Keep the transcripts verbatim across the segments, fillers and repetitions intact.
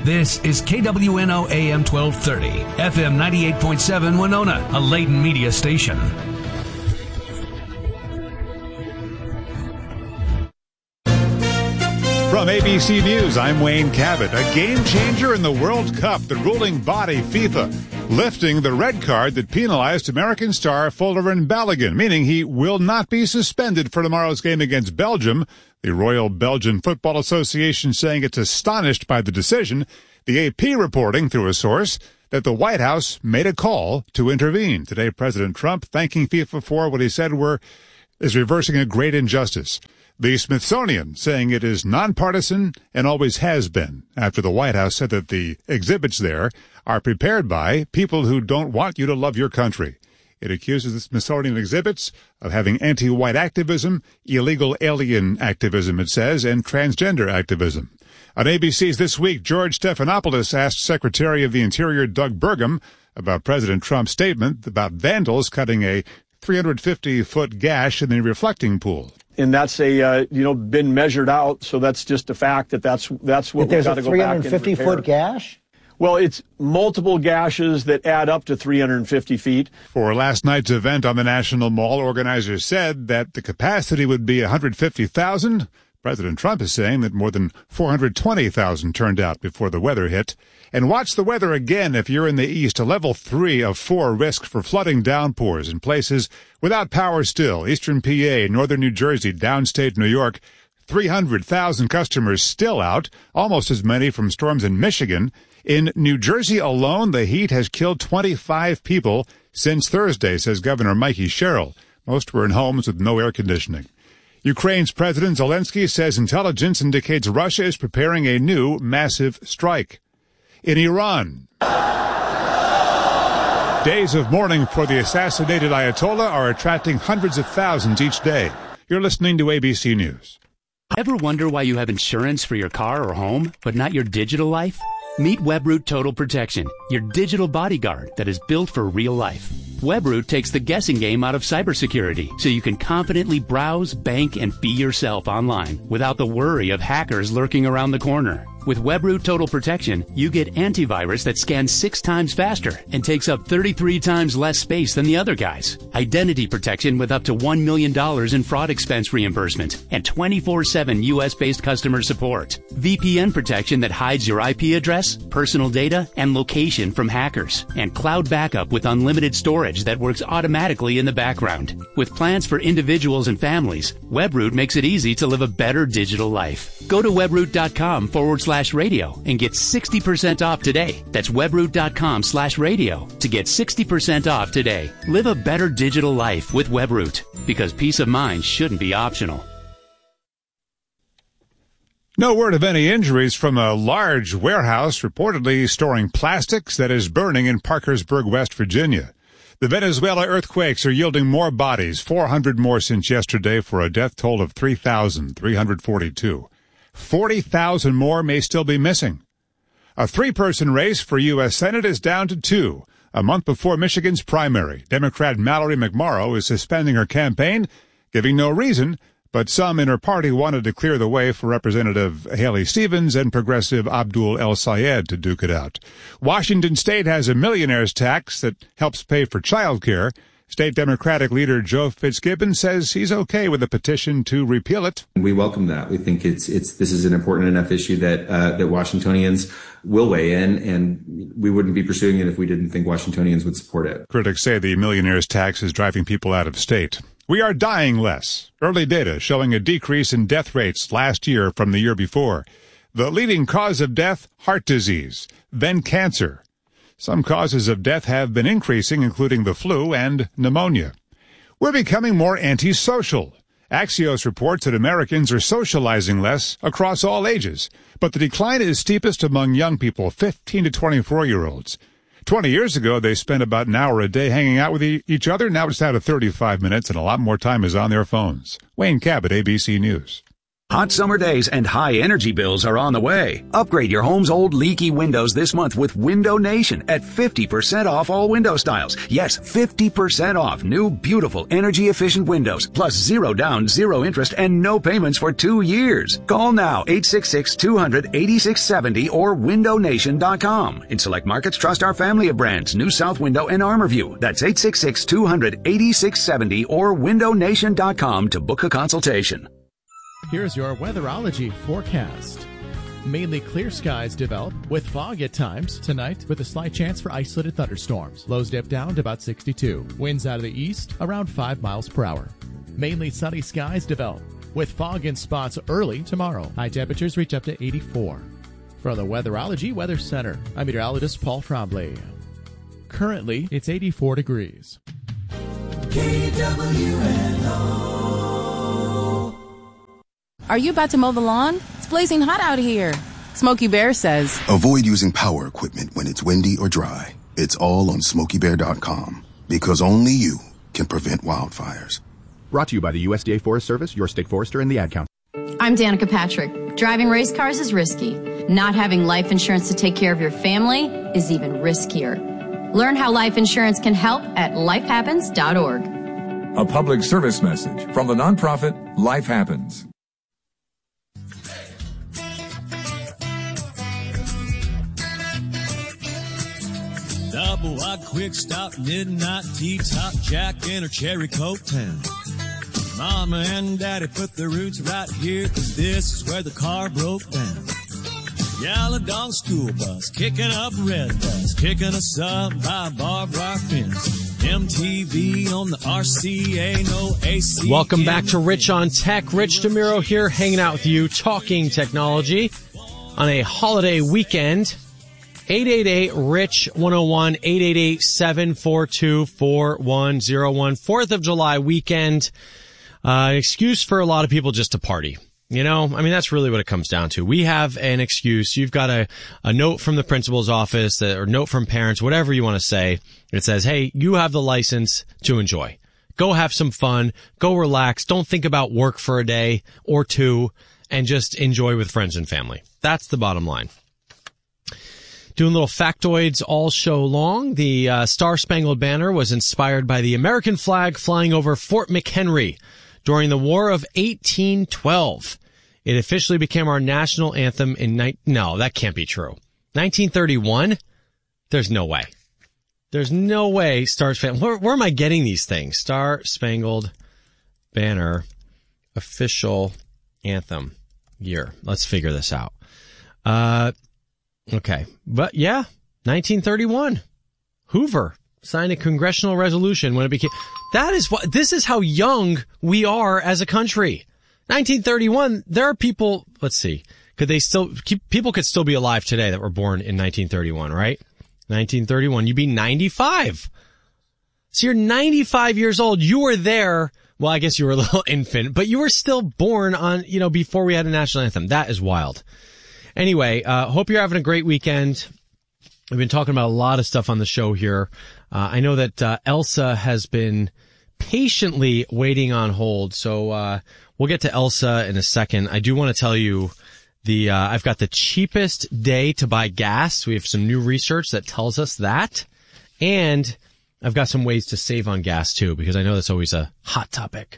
This is K W N O A M twelve thirty, F M ninety-eight point seven Winona, a Layton media station. From A B C News, I'm Wayne Cabot. A game changer in the World Cup, the ruling body, FIFA, lifting the red card that penalized American star Folarin Balogun, meaning he will not be suspended for tomorrow's game against Belgium. The Royal Belgian Football Association saying it's astonished by the decision. The A P reporting through a source that the White House made a call to intervene. Today, President Trump thanking FIFA for what he said were is reversing a great injustice. The Smithsonian saying it is nonpartisan and always has been, after the White House said that the exhibits there are prepared by people who don't want you to love your country. It accuses the Smithsonian exhibits of having anti-white activism, illegal alien activism, it says, and transgender activism. On A B C's This Week, George Stephanopoulos asked Secretary of the Interior Doug Burgum about President Trump's statement about vandals cutting a three hundred fifty foot gash in the reflecting pool. And that's a, uh, you know, been measured out, so that's just a fact that that's, that's what we've got to go back and repair. There's a three hundred fifty foot gash? Well, it's multiple gashes that add up to three hundred fifty feet. For last night's event on the National Mall, organizers said that the capacity would be one hundred fifty thousand. President Trump is saying that more than four hundred twenty thousand turned out before the weather hit. And watch the weather again if you're in the east. A level three of four risk for flooding downpours in places without power still. Eastern P A, northern New Jersey, downstate New York. three hundred thousand customers still out, almost as many from storms in Michigan. In New Jersey alone, the heat has killed twenty-five people since Thursday, says Governor Mikey Sherrill. Most were in homes with no air conditioning. Ukraine's President Zelensky says intelligence indicates Russia is preparing a new massive strike. In Iran, days of mourning for the assassinated Ayatollah are attracting hundreds of thousands each day. You're listening to A B C News. Ever wonder why you have insurance for your car or home, but not your digital life? Meet Webroot Total Protection, your digital bodyguard that is built for real life. Webroot takes the guessing game out of cybersecurity so you can confidently browse, bank, and be yourself online without the worry of hackers lurking around the corner. With Webroot Total Protection, you get antivirus that scans six times faster and takes up thirty-three times less space than the other guys. Identity protection with up to one million dollars in fraud expense reimbursement and twenty-four seven U S-based customer support. V P N protection that hides your I P address, personal data, and location from hackers. And cloud backup with unlimited storage that works automatically in the background. With plans for individuals and families, Webroot makes it easy to live a better digital life. Go to webroot.com forward slash radio and get sixty percent off today. That's webroot.com slash radio to get sixty percent off today. Live a better digital life with Webroot, because peace of mind shouldn't be optional. No word of any injuries from a large warehouse reportedly storing plastics that is burning in Parkersburg, West Virginia. The Venezuela earthquakes are yielding more bodies, four hundred more since yesterday, for a death toll of three thousand three hundred forty-two. forty thousand more may still be missing. A three-person race for U S Senate is down to two. A month before Michigan's primary, Democrat Mallory McMorrow is suspending her campaign, giving no reason, but some in her party wanted to clear the way for Representative Haley Stevens and progressive Abdul El Sayed to duke it out. Washington State has a millionaire's tax that helps pay for child care. State Democratic leader Joe Fitzgibbon says he's okay with a petition to repeal it. We welcome that. We think it's it's this is an important enough issue that uh, that Washingtonians will weigh in, and we wouldn't be pursuing it if we didn't think Washingtonians would support it. Critics say the millionaire's tax is driving people out of state. We are dying less. Early data showing a decrease in death rates last year from the year before. The leading cause of death, heart disease, then cancer. Some causes of death have been increasing, including the flu and pneumonia. We're becoming more antisocial. Axios reports that Americans are socializing less across all ages, but the decline is steepest among young people, fifteen to twenty-four-year-olds. Twenty years ago, they spent about an hour a day hanging out with e- each other. Now it's down to thirty-five minutes, and a lot more time is on their phones. Wayne Cabot, A B C News. Hot summer days and high energy bills are on the way. Upgrade your home's old leaky windows this month with Window Nation at fifty percent off all window styles. Yes, fifty percent off new, beautiful, energy-efficient windows, plus zero down, zero interest, and no payments for two years. Call now, eight six six, two hundred, eighty-six seventy or window nation dot com. In select markets, trust our family of brands, New South Window and ArmorView. That's eight six six, two hundred, eighty-six seventy or window nation dot com to book a consultation. Here's your weatherology forecast. Mainly clear skies develop with fog at times tonight with a slight chance for isolated thunderstorms. Lows dip down to about sixty-two. Winds out of the east around five miles per hour. Mainly sunny skies develop with fog in spots early tomorrow. High temperatures reach up to eighty-four. From the Weatherology Weather Center, I'm meteorologist Paul Trombley. Currently, it's eighty-four degrees. K W N O. Are you about to mow the lawn? It's blazing hot out here. Smokey Bear says, avoid using power equipment when it's windy or dry. It's all on smokey bear dot com because only you can prevent wildfires. Brought to you by the U S D A Forest Service, your state forester, and the Ad Council. I'm Danica Patrick. Driving race cars is risky. Not having life insurance to take care of your family is even riskier. Learn how life insurance can help at life happens dot org. A public service message from the nonprofit Life Happens. Double wide quick stop, midnight tea top, Jack and her cherry coke town. Mama and daddy put their roots right here, cause this is where the car broke down. Yellow dog school bus, kicking up red bus, kicking us up by barbed wire fence. M T V on the R C A, no A C. Welcome back to Rich on Tech. Rich DeMiro here, hanging out with you, talking technology on a holiday weekend. eight eight eight, R I C H, one oh one, eight eight eight, seven four two, four one oh one. fourth of July weekend. Uh, an excuse for a lot of people just to party. You know, I mean, that's really what it comes down to. We have an excuse. You've got a, a note from the principal's office that, or note from parents, whatever you want to say. It says, hey, you have the license to enjoy. Go have some fun. Go relax. Don't think about work for a day or two and just enjoy with friends and family. That's the bottom line. Doing little factoids all show long. The uh, Star-Spangled Banner was inspired by the American flag flying over Fort McHenry during the War of eighteen twelve. It officially became our national anthem in ni- no, that can't be true. nineteen thirty-one? There's no way. There's no way Star-Spangled... Where, where am I getting these things? Star-Spangled Banner official anthem year. Let's figure this out. Uh... Okay. But yeah, nineteen thirty-one. Hoover signed a congressional resolution when it became, that is what, this is how young we are as a country. nineteen thirty-one, there are people, let's see, could they still, people could still be alive today that were born in nineteen thirty-one, right? nineteen thirty-one, you'd be ninety-five. So you're ninety-five years old. You were there. Well, I guess you were a little infant, but you were still born on, you know, before we had a national anthem. That is wild. Anyway, uh, hope you're having a great weekend. We've been talking about a lot of stuff on the show here. Uh, I know that, uh, Elsa has been patiently waiting on hold. So, uh, we'll get to Elsa in a second. I do want to tell you the, uh, I've got the cheapest day to buy gas. We have some new research that tells us that. And I've got some ways to save on gas too, because I know that's always a hot topic.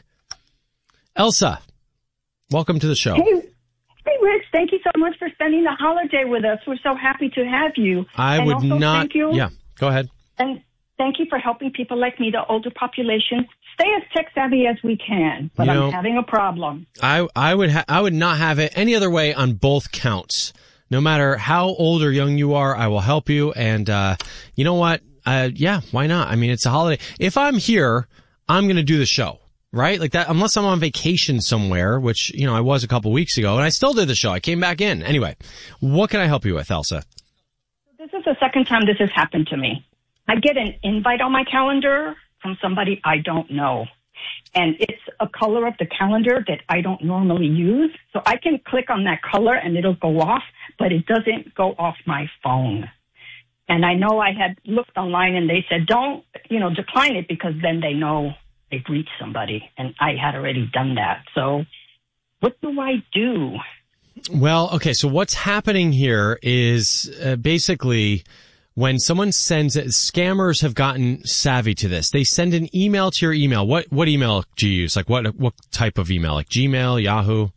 Elsa, welcome to the show. Hey. Hey, Rich, thank you so much for spending the holiday with us. We're so happy to have you. I and would also not. Thank you, yeah, go ahead. And thank you for helping people like me, the older population, stay as tech savvy as we can. But you know, I'm having a problem. I I would ha- I would not have it any other way on both counts. No matter how old or young you are, I will help you. And uh you know what? Uh yeah, why not? I mean, it's a holiday. If I'm here, I'm going to do the show. Right? Like that, unless I'm on vacation somewhere, which, you know, I was a couple weeks ago, and I still did the show. I came back in. Anyway, what can I help you with, Elsa? This is the second time this has happened to me. I get an invite on my calendar from somebody I don't know. And it's a color of the calendar that I don't normally use. So I can click on that color and it'll go off, but it doesn't go off my phone. And I know I had looked online and they said, don't, you know, decline it because then they know they've reached somebody, and I had already done that. So What do I do? Well, okay, so what's happening here is uh, basically when someone sends it, scammers have gotten savvy to this. They send an email to your email. What what email do you use? Like what what type of email? Like Gmail, Yahoo?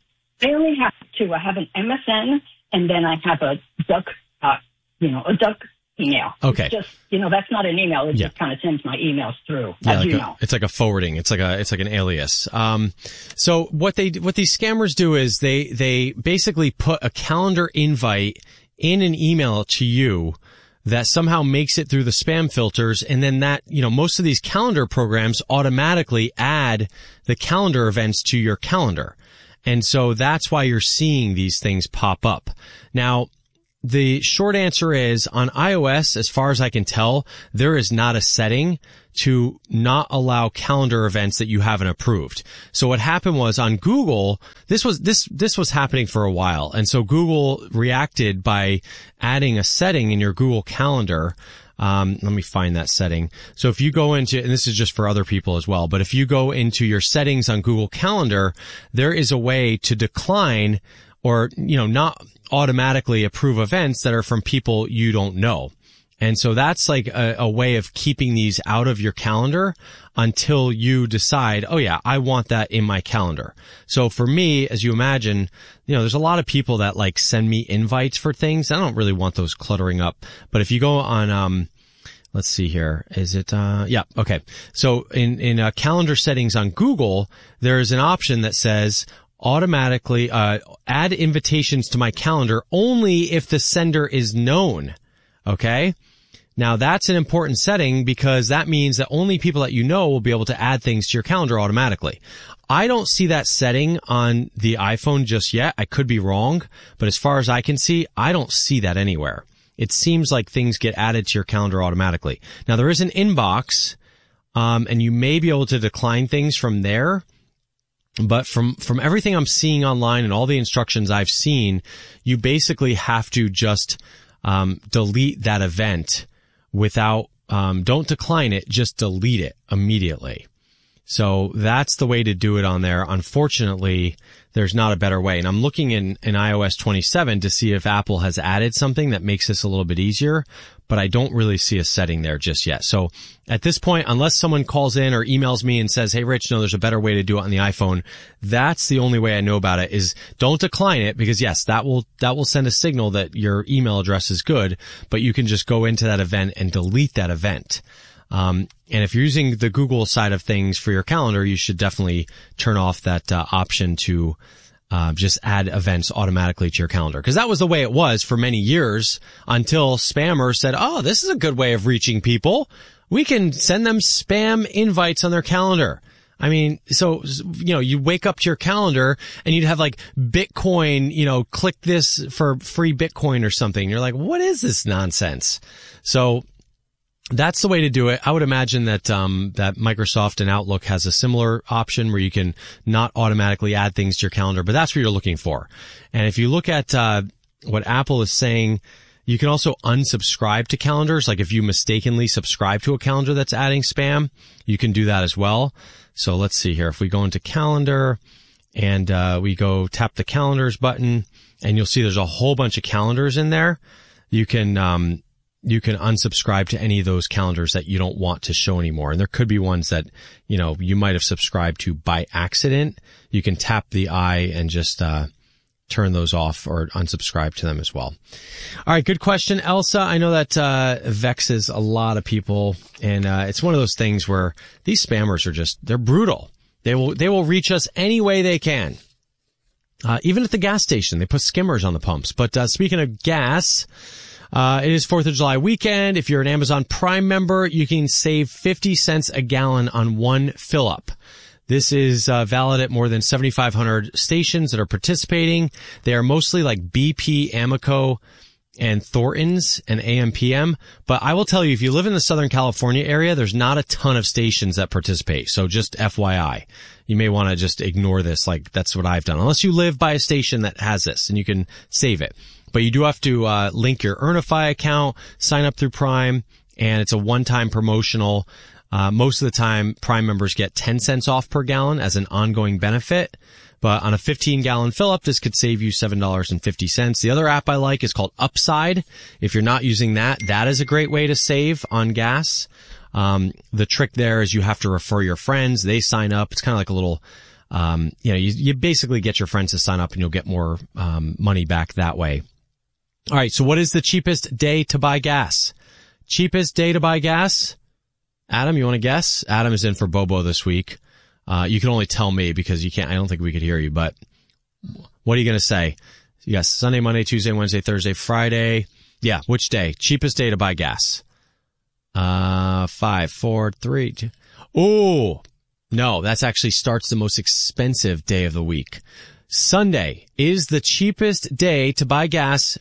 I only have two. I have an M S N, and then I have a duck, uh, you know, a duck email. Okay. It's just, you know, that's not an email. It Yeah. just kind of sends my emails through. Yeah, As like you a- know. it's like a forwarding. It's like a, it's like an alias. Um, so what they, what these scammers do is they, they basically put a calendar invite in an email to you that somehow makes it through the spam filters. And then that, you know, most of these calendar programs automatically add the calendar events to your calendar. And so that's why you're seeing these things pop up. Now, the short answer is on iOS, as far as I can tell, there is not a setting to not allow calendar events that you haven't approved. So what happened was on Google, this was, this, this was happening for a while. And so Google reacted by adding a setting in your Google Calendar. Um, let me find that setting. So if you go into, and this is just for other people as well, but if you go into your settings on Google Calendar, there is a way to decline or, you know, not automatically approve events that are from people you don't know. And so that's like a, a way of keeping these out of your calendar until you decide, oh yeah, I want that in my calendar. So for me, as you imagine, you know, there's a lot of people that like send me invites for things. I don't really want those cluttering up. But if you go on, um, let's see here. Is it, uh, yeah, okay. So in, in, uh, calendar settings on Google, there is an option that says, automatically uh add invitations to my calendar only if the sender is known. Okay? Now that's an important setting because that means that only people that you know will be able to add things to your calendar automatically. I don't see that setting on the iPhone just yet. I could be wrong, but as far as I can see, I don't see that anywhere. It seems like things get added to your calendar automatically. Now there is an inbox, um and you may be able to decline things from there. But from, from everything I'm seeing online and all the instructions I've seen, you basically have to just, um, delete that event without, um, don't decline it, just delete it immediately. So that's the way to do it on there. Unfortunately, there's not a better way. And I'm looking in, in i O S twenty-seven to see if Apple has added something that makes this a little bit easier, but I don't really see a setting there just yet. So at this point, unless someone calls in or emails me and says, hey, Rich, no, there's a better way to do it on the iPhone, that's the only way I know about it is don't decline it because yes, that will, that will send a signal that your email address is good, but you can just go into that event and delete that event. Um, and if you're using the Google side of things for your calendar, you should definitely turn off that uh, option to uh, just add events automatically to your calendar. Because that was the way it was for many years until spammers said, oh, this is a good way of reaching people. We can send them spam invites on their calendar. I mean, so, you know, you wake up to your calendar and you'd have like Bitcoin, you know, click this for free Bitcoin or something. You're like, what is this nonsense? So that's the way to do it. I would imagine that, um, that Microsoft and Outlook has a similar option where you can not automatically add things to your calendar, but that's what you're looking for. And if you look at, uh, what Apple is saying, you can also unsubscribe to calendars. Like if you mistakenly subscribe to a calendar that's adding spam, you can do that as well. So let's see here. If we go into calendar and, uh, we go tap the calendars button and you'll see there's a whole bunch of calendars in there. You can, um, you can unsubscribe to any of those calendars that you don't want to show anymore. And there could be ones that, you know, you might have subscribed to by accident. You can tap the eye and just, uh, turn those off or unsubscribe to them as well. All right. Good question, Elsa. I know that, uh, vexes a lot of people. And, uh, it's one of those things where these spammers are just, they're brutal. They will, they will reach us any way they can. Uh, even at the gas station, they put skimmers on the pumps. But, uh, speaking of gas, Uh, it is fourth of July weekend. If you're an Amazon Prime member, you can save fifty cents a gallon on one fill up. This is uh, valid at more than seventy-five hundred stations that are participating. They are mostly like B P, Amoco, and Thorntons and A M P M. But I will tell you, if you live in the Southern California area, there's not a ton of stations that participate. So just F Y I. You may want to just ignore this. Like that's what I've done. Unless you live by a station that has this and you can save it. But you do have to uh link your Earnify account, sign up through Prime, and it's a one-time promotional. Uh most of the time, Prime members get ten cents off per gallon as an ongoing benefit. But on a fifteen gallon fill up, this could save you seven dollars and fifty cents. The other app I like is called Upside. If you're not using that, that is a great way to save on gas. Um, the trick there is you have to refer your friends. They sign up. It's kind of like a little, um, you know, you, you basically get your friends to sign up and you'll get more, um, money back that way. All right. So what is the cheapest day to buy gas? Cheapest day to buy gas? Adam, you want to guess? Adam is in for Bobo this week. Uh, you can only tell me because you can't, I don't think we could hear you, but what are you going to say? Yes. Sunday, Monday, Tuesday, Wednesday, Thursday, Friday. Yeah. Which day? Cheapest day to buy gas? Uh, five, four, three, two. Oh, no, that's actually starts the most expensive day of the week. Sunday is the cheapest day to buy gas.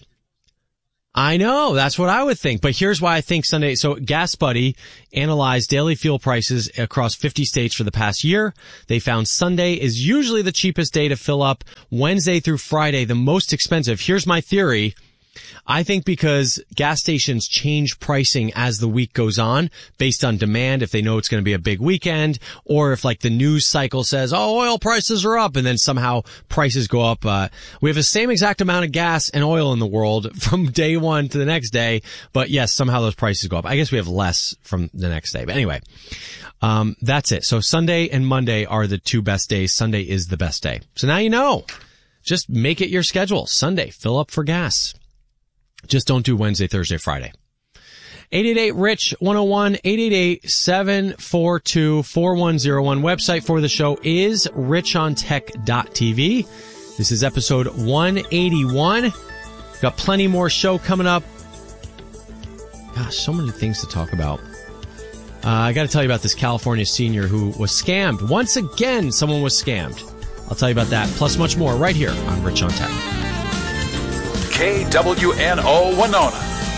I know, that's what I would think, but here's why I think Sunday. So Gas Buddy analyzed daily fuel prices across fifty states for the past year. They found Sunday is usually the cheapest day to fill up, Wednesday through Friday the most expensive. Here's my theory. I think because gas stations change pricing as the week goes on based on demand, if they know it's going to be a big weekend, or if like the news cycle says, oh, oil prices are up, and then somehow prices go up. Uh, we have the same exact amount of gas and oil in the world from day one to the next day, but yes, somehow those prices go up. I guess we have less from the next day, but anyway, um, that's it. So Sunday and Monday are the two best days. Sunday is the best day. So now you know. Just make it your schedule. Sunday, fill up for gas. Just don't do Wednesday, Thursday, Friday. eight eight eight, R I C H, one oh one, eight eight eight, seven four two, four one oh one. Website for the show is rich on tech dot t v. This is episode one eighty-one. Got plenty more show coming up. Gosh, so many things to talk about. Uh, I got to tell you about this California senior who was scammed. Once again, someone was scammed. I'll tell you about that, plus much more right here on Rich on Tech. K W N O Winona.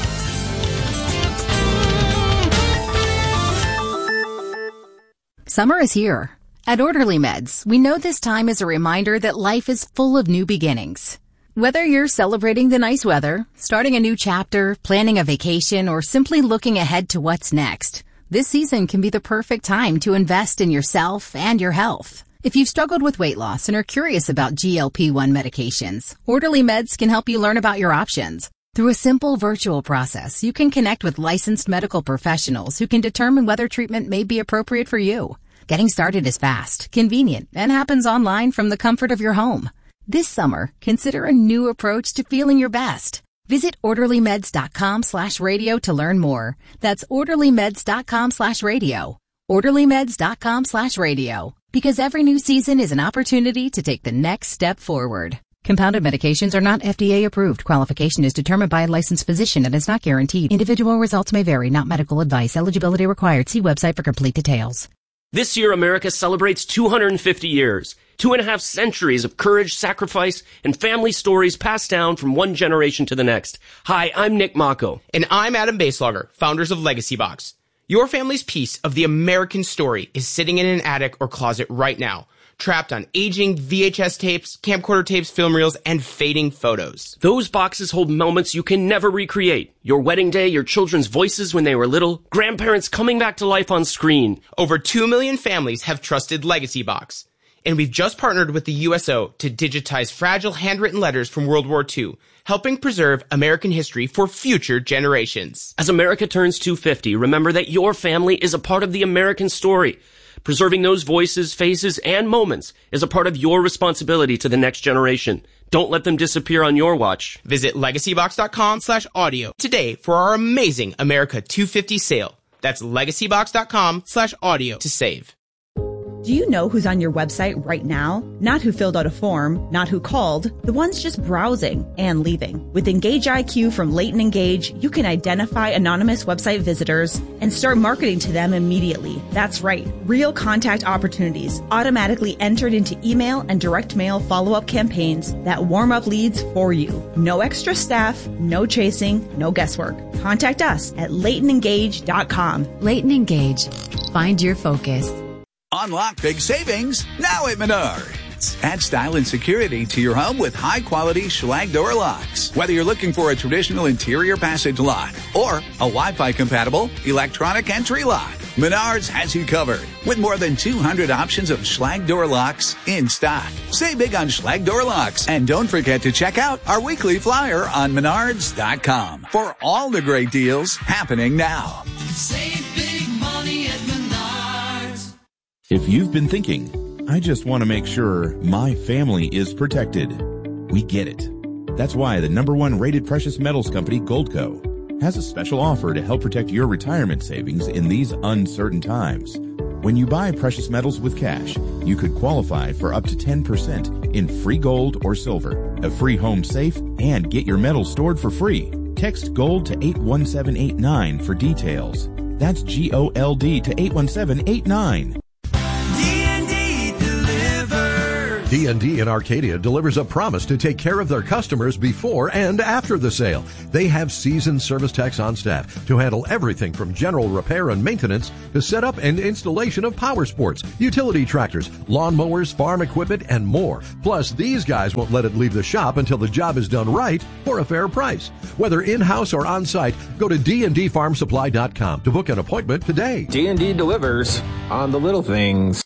Summer is here. At Orderly Meds, we know this time is a reminder that life is full of new beginnings. Whether you're celebrating the nice weather, starting a new chapter, planning a vacation, or simply looking ahead to what's next, this season can be the perfect time to invest in yourself and your health. If you've struggled with weight loss and are curious about G L P one medications, Orderly Meds can help you learn about your options. Through a simple virtual process, you can connect with licensed medical professionals who can determine whether treatment may be appropriate for you. Getting started is fast, convenient, and happens online from the comfort of your home. This summer, consider a new approach to feeling your best. Visit orderlymeds.com slash radio to learn more. That's orderlymeds.com slash radio. orderlymeds.com slash radio. Because every new season is an opportunity to take the next step forward. Compounded medications are not F D A approved. Qualification is determined by a licensed physician and is not guaranteed. Individual results may vary, not medical advice. Eligibility required. See website for complete details. This year, America celebrates two hundred fifty years. Two and a half centuries of courage, sacrifice, and family stories passed down from one generation to the next. Hi, I'm Nick Mako. And I'm Adam Baselogger, founders of Legacy Box. Your family's piece of the American story is sitting in an attic or closet right now, trapped on aging V H S tapes, camcorder tapes, film reels, and fading photos. Those boxes hold moments you can never recreate. Your wedding day, your children's voices when they were little, grandparents coming back to life on screen. Over two million families have trusted Legacy Box. And we've just partnered with the U S O to digitize fragile handwritten letters from World War Two, helping preserve American history for future generations. As America turns two hundred fifty, remember that your family is a part of the American story. Preserving those voices, faces, and moments is a part of your responsibility to the next generation. Don't let them disappear on your watch. Visit legacybox.com slash audio today for our amazing America two fifty sale. That's legacybox.com slash audio to save. Do you know who's on your website right now? Not who filled out a form, not who called, the ones just browsing and leaving. With Engage I Q from Leighton Engage, you can identify anonymous website visitors and start marketing to them immediately. That's right. Real contact opportunities automatically entered into email and direct mail follow-up campaigns that warm up leads for you. No extra staff, no chasing, no guesswork. Contact us at leighton engage dot com. Leighton Engage. Find your focus. Unlock big savings now at Menards. Add style and security to your home with high-quality Schlage door locks. Whether you're looking for a traditional interior passage lock or a Wi-Fi compatible electronic entry lock, Menards has you covered with more than two hundred options of Schlage door locks in stock. Save big on Schlage door locks, and don't forget to check out our weekly flyer on menards dot com for all the great deals happening now. Save big money at Menards. If you've been thinking, I just want to make sure my family is protected, we get it. That's why the number one rated precious metals company, Goldco, has a special offer to help protect your retirement savings in these uncertain times. When you buy precious metals with cash, you could qualify for up to ten percent in free gold or silver, a free home safe, and get your metals stored for free. Text GOLD to eight one seven eight nine for details. That's G O L D to eight one seven eight nine. D and D in Arcadia delivers a promise to take care of their customers before and after the sale. They have seasoned service techs on staff to handle everything from general repair and maintenance to setup and installation of power sports, utility tractors, lawn mowers, farm equipment, and more. Plus, these guys won't let it leave the shop until the job is done right for a fair price. Whether in-house or on-site, go to D and D farm supply dot com to book an appointment today. D and D delivers on the little things.